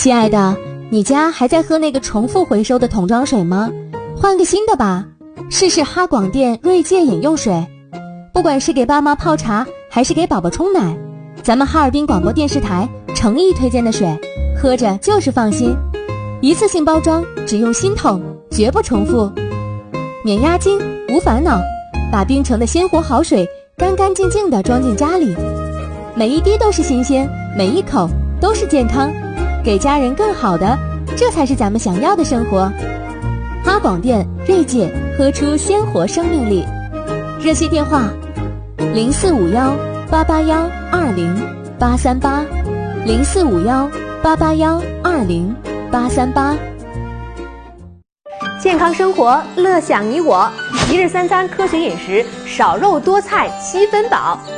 亲爱的，你家还在喝那个重复回收的桶装水吗？换个新的吧，试试哈广电锐界饮用水。不管是给爸妈泡茶，还是给宝宝冲奶，咱们哈尔滨广播电视台诚意推荐的水，喝着就是放心。一次性包装，只用新桶，绝不重复，免押金，无烦恼，把冰城的鲜活好水干干净净地装进家里，每一滴都是新鲜，每一口都是健康，给家人更好的，这才是咱们想要的生活。哈广电锐界，喝出鲜活生命力。热线电话0451-881-20838，0451-881-20838。 健康生活，乐享你我。一日三餐科学饮食，少肉多菜7分饱。